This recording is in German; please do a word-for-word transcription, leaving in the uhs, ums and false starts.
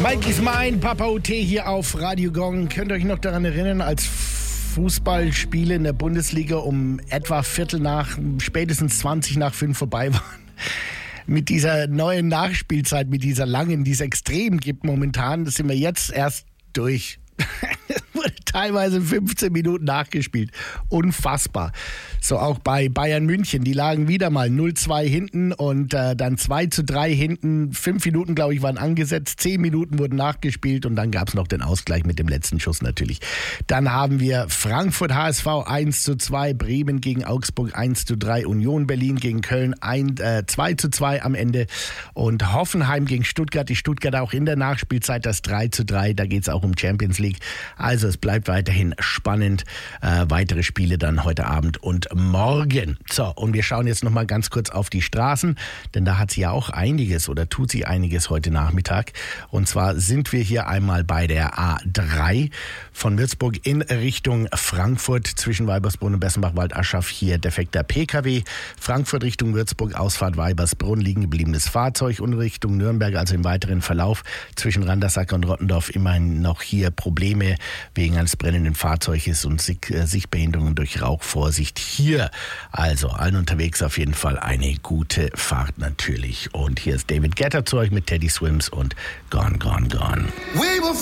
Mike ist mein, Papa O T hier auf Radio Gong. Könnt ihr euch noch daran erinnern, als Fußballspiele in der Bundesliga um etwa Viertel nach, spätestens zwanzig nach fünf vorbei waren? Mit dieser neuen Nachspielzeit, mit dieser langen, die es extrem gibt momentan, das sind wir jetzt erst durch. Wurde teilweise fünfzehn Minuten nachgespielt. Unfassbar. So auch bei Bayern München. Die lagen wieder mal null zwei hinten und äh, dann zwei zu drei hinten. Fünf Minuten, glaube ich, waren angesetzt. Zehn Minuten wurden nachgespielt und dann gab es noch den Ausgleich mit dem letzten Schuss natürlich. Dann haben wir Frankfurt H S V eins zu zwei, Bremen gegen Augsburg eins zu drei, Union Berlin gegen Köln ein, äh, zwei zu zwei am Ende und Hoffenheim gegen Stuttgart. Die Stuttgarter auch in der Nachspielzeit das drei zu drei. Da geht es auch um Champions League. Also es bleibt weiterhin spannend. Äh, weitere Spiele dann heute Abend und morgen. So, und wir schauen jetzt nochmal ganz kurz auf die Straßen, denn da hat sie ja auch einiges oder tut sie einiges heute Nachmittag. Und zwar sind wir hier einmal bei der A drei von Würzburg in Richtung Frankfurt zwischen Weibersbrunn und Bessenbach-Waldaschaf. Hier defekter P K W. Frankfurt Richtung Würzburg, Ausfahrt Weibersbrunn, liegen gebliebenes Fahrzeug und Richtung Nürnberg, also im weiteren Verlauf zwischen Randersacker und Rottendorf immerhin noch hier Probleme wegen eines brennenden Fahrzeuges und Sichtbehinderungen durch Rauch. Vorsicht hier. Also allen unterwegs auf jeden Fall eine gute Fahrt natürlich. Und hier ist David Guetta zu euch mit Teddy Swims und Gone, Gone, Gone. We were